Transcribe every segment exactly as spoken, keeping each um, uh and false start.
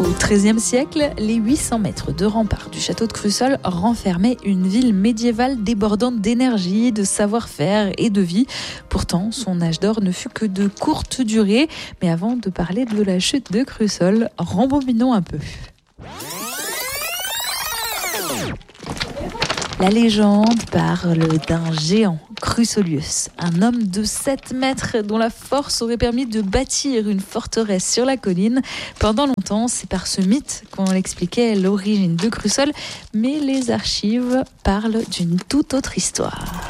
Au treizième siècle, les huit cents mètres de rempart du château de Crussol renfermaient une ville médiévale débordante d'énergie, de savoir-faire et de vie. Pourtant, son âge d'or ne fut que de courte durée. Mais avant de parler de la chute de Crussol, rembobinons un peu. La légende parle d'un géant, Crussolius, un homme de sept mètres dont la force aurait permis de bâtir une forteresse sur la colline. Pendant longtemps, c'est par ce mythe qu'on expliquait l'origine de Crussol, mais les archives parlent d'une toute autre histoire.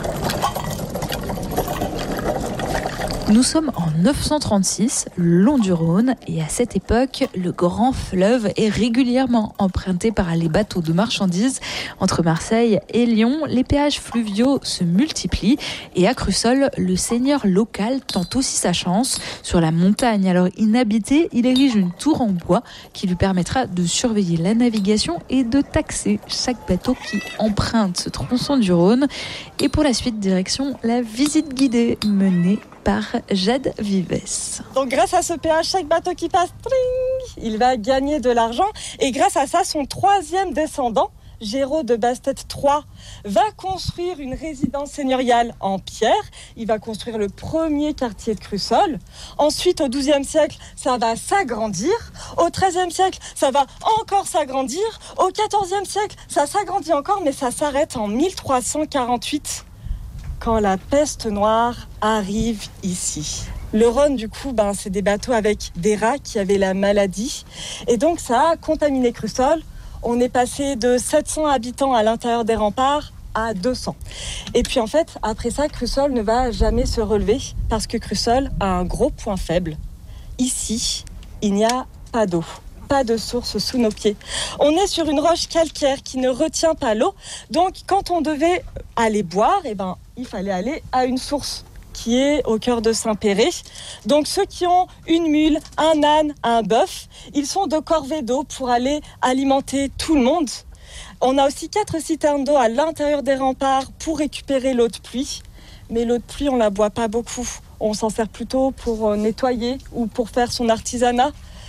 Nous sommes en neuf cent trente-six, le long du Rhône, et à cette époque, le grand fleuve est régulièrement emprunté par les bateaux de marchandises. Entre Marseille et Lyon, les péages fluviaux se multiplient, et à Crussol, le seigneur local tente aussi sa chance. Sur la montagne alors inhabitée, il érige une tour en bois qui lui permettra de surveiller la navigation et de taxer chaque bateau qui emprunte ce tronçon du Rhône. Et pour la suite, direction la visite guidée menée par Jade Vives. Donc grâce à ce péage, chaque bateau qui passe, tring, il va gagner de l'argent. Et grâce à ça, son troisième descendant, Géraud de Bastet trois, va construire une résidence seigneuriale en pierre. Il va construire le premier quartier de Crussol. Ensuite, au douzième siècle, ça va s'agrandir. Au treizième siècle, ça va encore s'agrandir. Au quatorzième siècle, ça s'agrandit encore, mais ça s'arrête en mille trois cent quarante-huit. Quand la peste noire arrive ici. Le Rhône, du coup, ben, c'est des bateaux avec des rats qui avaient la maladie. Et donc, ça a contaminé Crussol. On est passé de sept cents habitants à l'intérieur des remparts à deux cents. Et puis, en fait, après ça, Crussol ne va jamais se relever parce que Crussol a un gros point faible. Ici, il n'y a pas d'eau. Pas de source sous nos pieds. On est sur une roche calcaire qui ne retient pas l'eau. Donc, quand on devait aller boire, eh ben, il fallait aller à une source qui est au cœur de Saint-Péret. Donc, ceux qui ont une mule, un âne, un bœuf, ils sont de corvée d'eau pour aller alimenter tout le monde. On a aussi quatre citernes d'eau à l'intérieur des remparts pour récupérer l'eau de pluie. Mais l'eau de pluie, on ne la boit pas beaucoup. On s'en sert plutôt pour nettoyer ou pour faire son artisanat.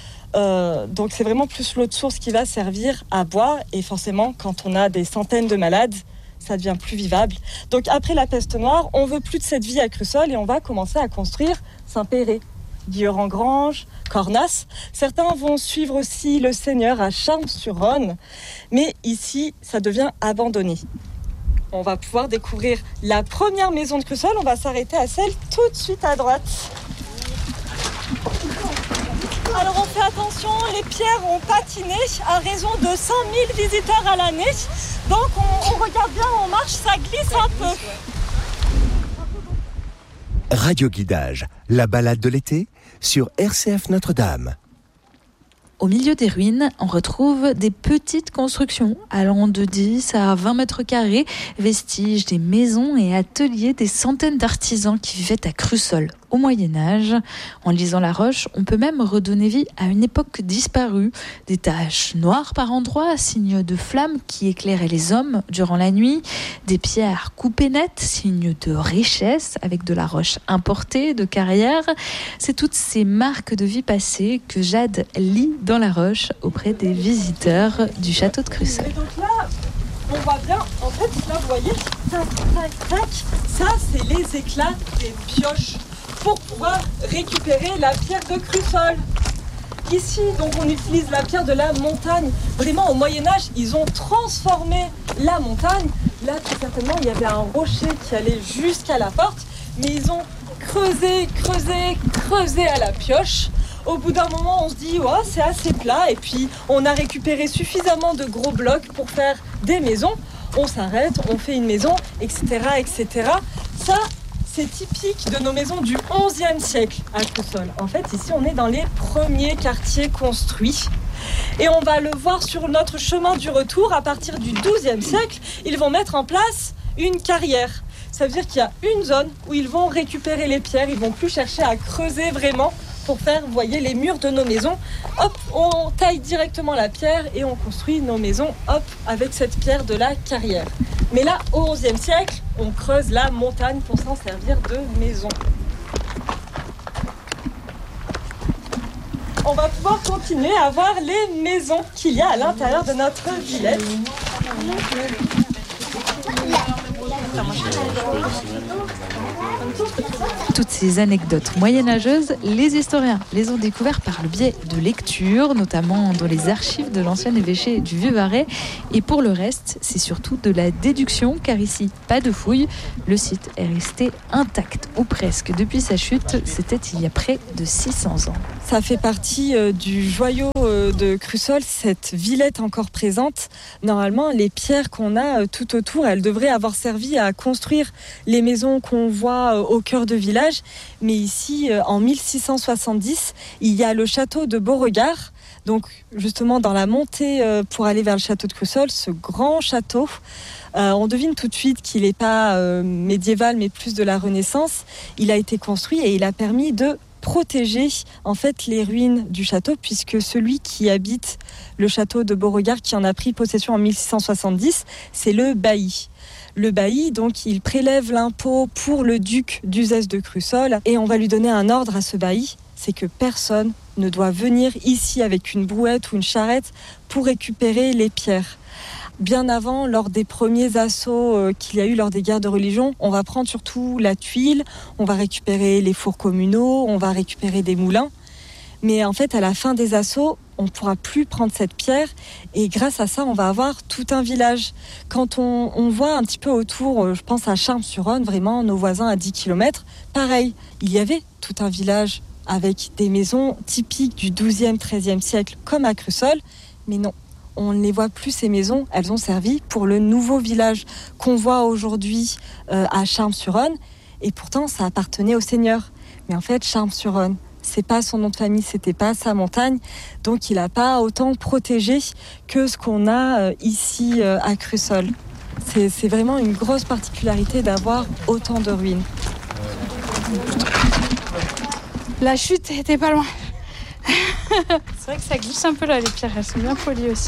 Euh, donc c'est vraiment plus l'eau de source qui va servir à boire, et forcément quand on a des centaines de malades, ça devient plus vivable. Donc après la peste noire, on veut plus de cette vie à Crussol et on va commencer à construire Saint-Péret, Guillaume-en-Grange, Cornas. Certains vont suivre aussi le Seigneur à Charmes-sur-Rhône, mais ici ça devient abandonné. On va pouvoir découvrir la première maison de Crussol. On va s'arrêter à celle tout de suite à droite. Alors on fait attention, les pierres ont patiné à raison de cent mille visiteurs à l'année. Donc on, on regarde bien, on marche, ça glisse un peu. Radio Guidage, la balade de l'été sur R C F Notre-Dame. Au milieu des ruines, on retrouve des petites constructions allant de dix à vingt mètres carrés, vestiges des maisons et ateliers des centaines d'artisans qui vivaient à Crussol au Moyen-Âge. En lisant la roche, on peut même redonner vie à une époque disparue. Des taches noires par endroits, signe de flammes qui éclairaient les hommes durant la nuit. Des pierres coupées nettes, signe de richesse avec de la roche importée de carrière. C'est toutes ces marques de vie passée que Jade lit dans la roche auprès des visiteurs du château de Crussol. Et donc là, on voit bien, en fait, là vous voyez, tac, tac, tac, ça c'est les éclats des pioches pour pouvoir récupérer la pierre de Crussol. Ici, donc on utilise la pierre de la montagne. Vraiment, au Moyen-Âge, ils ont transformé la montagne. Là, tout certainement, il y avait un rocher qui allait jusqu'à la porte, mais ils ont creusé, creusé, creusé à la pioche. Au bout d'un moment, on se dit, ouais, c'est assez plat. Et puis, on a récupéré suffisamment de gros blocs pour faire des maisons. On s'arrête, on fait une maison, et cetera, et cetera. Ça, c'est typique de nos maisons du onzième siècle à Crussol. En fait, ici, on est dans les premiers quartiers construits. Et on va le voir sur notre chemin du retour. À partir du douzième siècle, ils vont mettre en place une carrière. Ça veut dire qu'il y a une zone où ils vont récupérer les pierres. Ils vont plus chercher à creuser vraiment pour faire, vous voyez, les murs de nos maisons. Hop, on taille directement la pierre et on construit nos maisons, hop, avec cette pierre de la carrière. Mais là, au onzième siècle, on creuse la montagne pour s'en servir de maison. on va pouvoir continuer à voir les maisons qu'il y a à l'intérieur de notre villette. Toutes ces anecdotes moyenâgeuses, les historiens les ont découvertes par le biais de lectures, notamment dans les archives de l'ancien évêché du Vieux-Varais. Et pour le reste, c'est surtout de la déduction, car ici, pas de fouilles. Le site est resté intact, ou presque, depuis sa chute. C'était il y a près de six cents ans. Ça fait partie euh, du joyau euh, de Crussol, cette villette encore présente. Normalement, les pierres qu'on a euh, tout autour, elles devraient avoir servi à construire les maisons qu'on voit euh, au cœur de village. Mais ici, euh, en mille six cent soixante-dix, il y a le château de Beauregard. Donc, justement, dans la montée euh, pour aller vers le château de Crussol, ce grand château, euh, on devine tout de suite qu'il n'est pas euh, médiéval, mais plus de la Renaissance. Il a été construit et il a permis de protéger en fait les ruines du château, puisque celui qui habite le château de Beauregard, qui en a pris possession en mille six cent soixante-dix, c'est le bailli. Le bailli, donc, il prélève l'impôt pour le duc d'Uzès de Crussol et on va lui donner un ordre à ce bailli, c'est que personne ne doit venir ici avec une brouette ou une charrette pour récupérer les pierres. Bien avant, lors des premiers assauts euh, qu'il y a eu lors des guerres de religion, on va prendre surtout la tuile, on va récupérer les fours communaux, on va récupérer des moulins. Mais en fait, à la fin des assauts, on ne pourra plus prendre cette pierre et grâce à ça, on va avoir tout un village. Quand on, on voit un petit peu autour, je pense à Charmes-sur-Rhône, vraiment nos voisins à dix kilomètres, pareil, il y avait tout un village avec des maisons typiques du douzième, treizième siècle comme à Crussol, mais non. On ne les voit plus, ces maisons, elles ont servi pour le nouveau village qu'on voit aujourd'hui euh, à Charmes-sur-Rhône. Et pourtant, ça appartenait au seigneur. Mais en fait, Charmes-sur-Rhône, c'est pas son nom de famille, c'était pas sa montagne. Donc, il n'a pas autant protégé que ce qu'on a euh, ici euh, à Crussol. C'est, c'est vraiment une grosse particularité d'avoir autant de ruines. La chute était pas loin. C'est vrai que ça glisse un peu là, les pierres, elles sont bien polies aussi.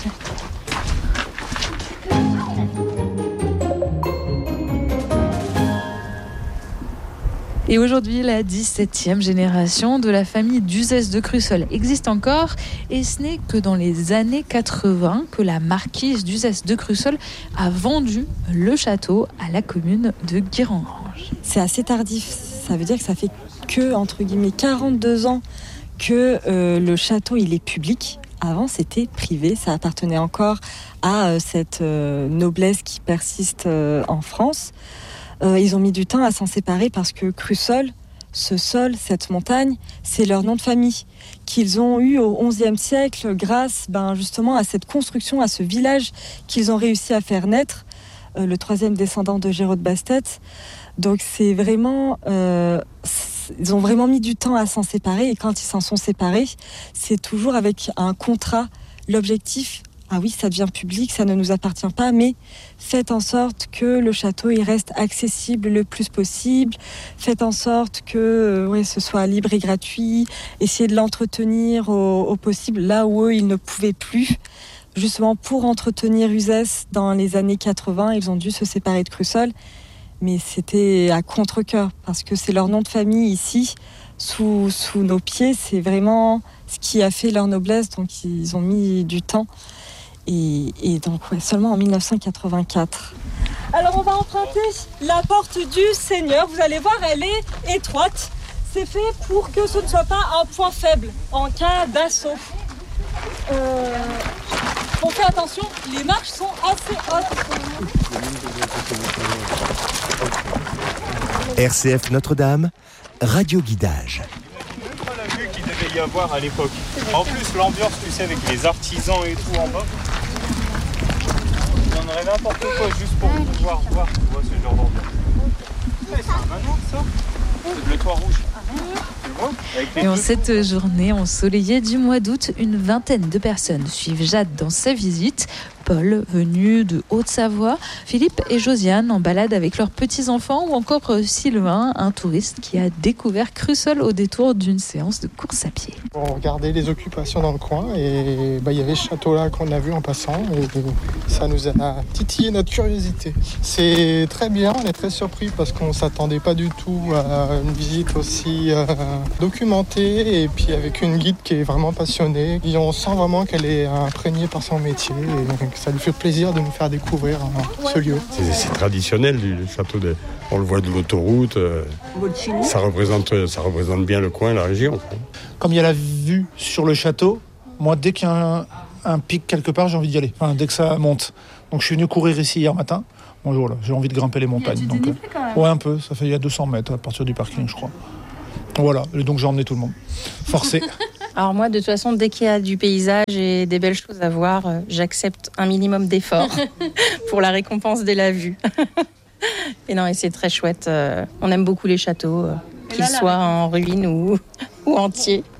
Et aujourd'hui, la dix-septième génération de la famille d'Uzès de Crussol existe encore. Et ce n'est que dans les années quatre-vingts que la marquise d'Uzès de Crussol a vendu le château à la commune de Guérengrange. C'est assez tardif, ça veut dire que ça fait que, entre guillemets, quarante-deux ans que euh, le château il est public. Avant c'était privé, ça appartenait encore à euh, cette euh, noblesse qui persiste euh, en France. Euh, ils ont mis du temps à s'en séparer parce que Crussol, ce sol, cette montagne, c'est leur nom de famille qu'ils ont eu au onzième siècle grâce ben, justement à cette construction, à ce village qu'ils ont réussi à faire naître, euh, le troisième descendant de Géraud de Bastet. Donc c'est vraiment... Euh, Ils ont vraiment mis du temps à s'en séparer et quand ils s'en sont séparés, c'est toujours avec un contrat. L'objectif, ah oui, ça devient public, ça ne nous appartient pas, mais faites en sorte que le château il reste accessible le plus possible. Faites en sorte que euh, ouais, ce soit libre et gratuit. Essayez de l'entretenir au, au possible là où eux, ils ne pouvaient plus. Justement, pour entretenir Uzès dans les années quatre-vingts, ils ont dû se séparer de Crussol. Mais c'était à contre-cœur, parce que c'est leur nom de famille ici, sous, sous nos pieds. C'est vraiment ce qui a fait leur noblesse, donc ils ont mis du temps. Et, et donc ouais, seulement en dix-neuf cent quatre-vingt-quatre. Alors on va emprunter la porte du Seigneur. Vous allez voir, elle est étroite. C'est fait pour que ce ne soit pas un point faible en cas d'assaut. Euh, on fait attention, les marches sont assez hautes. R C F Notre-Dame, radio guidage. La vue qu'il devait y avoir à l'époque. En plus, l'ambiance, tu sais, avec les artisans et tout en bas. On donnerait n'importe quoi juste pour pouvoir voir, tu vois, ce genre d'ambiance. Ouais, c'est un manoir, ça. C'est le toit rouge. Et en cette journée ensoleillée du mois d'août, une vingtaine de personnes suivent Jade dans sa visite. Paul, venu de Haute-Savoie, Philippe et Josiane en balade avec leurs petits-enfants ou encore Sylvain, un touriste qui a découvert Crussol au détour d'une séance de course à pied. On regardait les occupations dans le coin et bah, y avait ce château-là qu'on a vu en passant et ça nous a titillé notre curiosité. C'est très bien, on est très surpris parce qu'on ne s'attendait pas du tout à une visite aussi aussi euh, documentée et puis avec une guide qui est vraiment passionnée. Et on sent vraiment qu'elle est imprégnée par son métier et que ça lui fait plaisir de nous faire découvrir euh, ce lieu. C'est, c'est traditionnel, le château de, on le voit de l'autoroute, euh, ça représente, ça représente bien le coin, la région. Comme il y a la vue sur le château, moi dès qu'il y a un, un pic quelque part, j'ai envie d'y aller, enfin, dès que ça monte. Donc je suis venu courir ici hier matin. Bonjour, là, j'ai envie de grimper les montagnes. Il y a du donc, dénivelé quand même. Ouais, un peu. Ça fait il y a deux cents mètres à partir du parking, je crois. Voilà. Et donc j'ai emmené tout le monde. Forcé. Alors moi, de toute façon, dès qu'il y a du paysage et des belles choses à voir, euh, j'accepte un minimum d'effort pour la récompense de la vue. Et non, et c'est très chouette. Euh, on aime beaucoup les châteaux, euh, qu'ils là, là, soient en ruine ou, ou entiers.